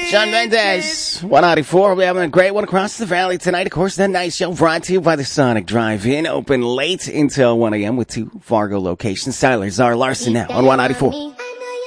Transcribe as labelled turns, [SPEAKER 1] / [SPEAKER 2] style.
[SPEAKER 1] Shawn Mendes, 194. We're having a great one across the valley tonight. Of course, that night show brought to you by the Sonic Drive-In. Open late until 1 a.m. with 2 Fargo locations. Tyler Czar Larson now on 194.